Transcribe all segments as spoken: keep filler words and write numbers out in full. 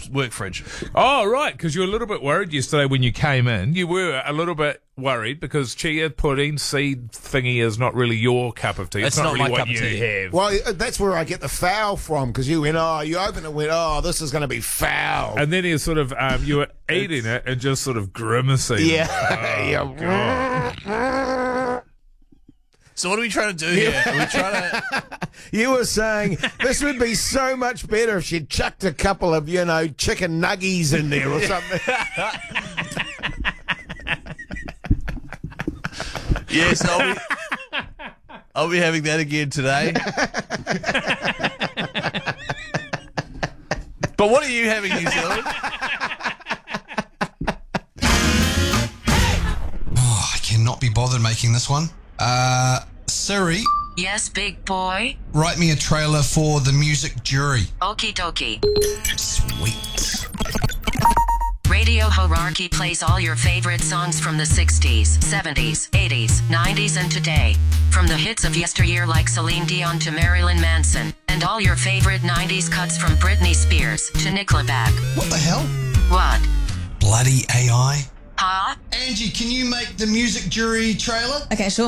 work fridge. Oh, right, because you were a little bit worried yesterday when you came in. You were a little bit worried because chia pudding seed thingy is not really your cup of tea. It's, It's not, not really my what cup of you tea. have. Well, that's where I get the foul from, because you went, oh, you opened it and went, oh, this is going to be foul. And then you sort of, um, you were eating it and just sort of grimacing. Yeah. yeah. So what are we trying to do here? Are we trying to... You were saying this would be so much better if she'd chucked a couple of, you know, chicken nuggies in there or something. Yes, I'll be, I'll be having that again today. But what are you having, New Zealand? Oh, I cannot be bothered making this one. Uh, Siri, Yes, big boy. write me a trailer for The Music Jury. Okie dokie. Sweet. Radio Hierarchy plays all your favorite songs from the sixties, seventies, eighties, nineties, and today. From the hits of yesteryear like Celine Dion to Marilyn Manson, and all your favorite nineties cuts from Britney Spears to Nickelback. What the hell? What? Bloody A I. Huh? Angie, can you make The Music Jury trailer? Okay, sure.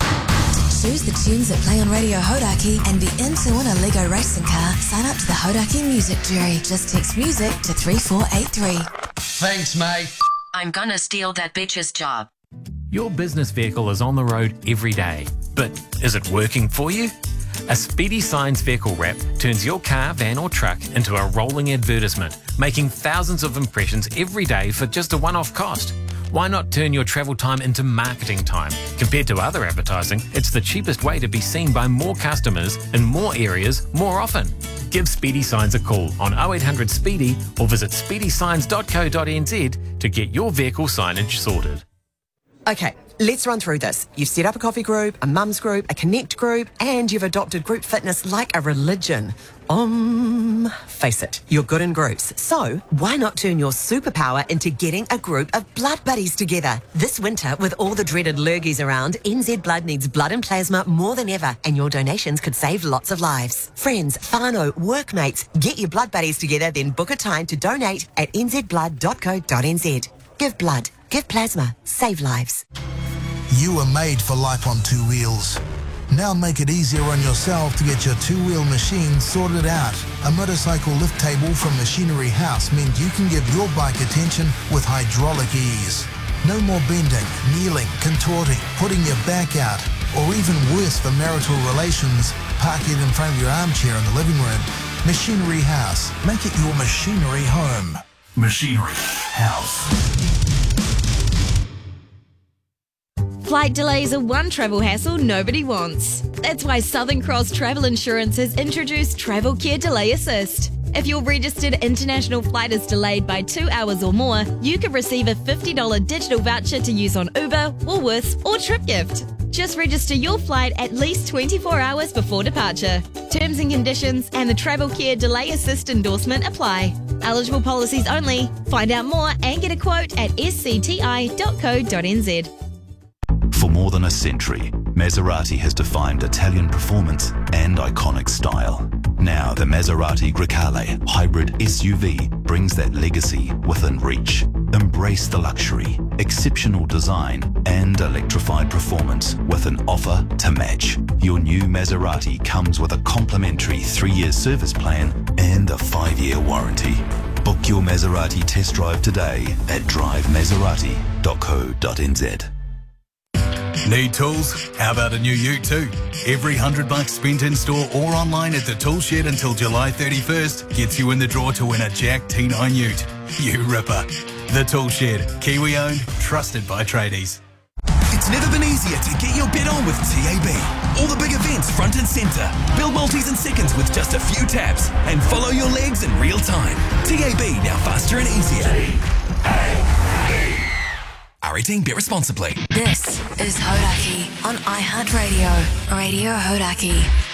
Choose the tunes that play on Radio Hodaki and be in to win a Lego racing car. Sign up to the Hodaki Music Jury. Just text music to three four eight three. Thanks, mate. I'm gonna steal that bitch's job. Your business vehicle is on the road every day, but is it working for you? A Speedy Signs vehicle wrap turns your car, van or truck into a rolling advertisement, making thousands of impressions every day for just a one-off cost. Why not turn your travel time into marketing time? Compared to other advertising, it's the cheapest way to be seen by more customers in more areas more often. Give Speedy Signs a call on oh eight hundred SPEEDY or visit speedy signs dot co dot n z to get your vehicle signage sorted. Okay, let's run through this. You've set up a coffee group, a mums group, a connect group, and you've adopted group fitness like a religion. Um, face it, you're good in groups. So why not turn your superpower into getting a group of blood buddies together? This winter, with all the dreaded lurgies around, N Z Blood needs blood and plasma more than ever, and your donations could save lots of lives. Friends, whānau, workmates, get your blood buddies together, then book a time to donate at n z blood dot co dot n z. Give blood, give plasma, save lives. You were made for life on two wheels. Now make it easier on yourself to get your two-wheel machine sorted out. A motorcycle lift table from Machinery House means you can give your bike attention with hydraulic ease. No more bending, kneeling, contorting, putting your back out, or even worse for marital relations, park it in front of your armchair in the living room. Machinery House. Make it your machinery home. Machinery House. Flight delays are one travel hassle nobody wants. That's why Southern Cross Travel Insurance has introduced Travel Care Delay Assist. If your registered international flight is delayed by two hours or more, you can receive a fifty dollars digital voucher to use on Uber, Woolworths, or TripGift. Just register your flight at least twenty-four hours before departure. Terms and conditions and the Travel Care Delay Assist endorsement apply. Eligible policies only. Find out more and get a quote at s c t i dot co dot n z. For more than a century, Maserati has defined Italian performance and iconic style. Now the Maserati Grecale hybrid S U V brings that legacy within reach. Embrace the luxury, exceptional design and electrified performance with an offer to match. Your new Maserati comes with a complimentary three-year service plan and a five-year warranty. Book your Maserati test drive today at drive maserati dot co dot n z. Need tools? How about a new ute too? Every hundred bucks spent in store or online at the Tool Shed until July thirty-first gets you in the draw to win a Jack T nine ute. You ripper. The Tool Shed, Kiwi owned, trusted by tradies. It's never been easier to get your bet on with T A B. All the big events front and centre. Build multis in seconds with just a few taps and follow your legs in real time. T A B, now faster and easier. R eighteen, bet responsibly. This is Hodaki on iHeartRadio. Radio Hodaki.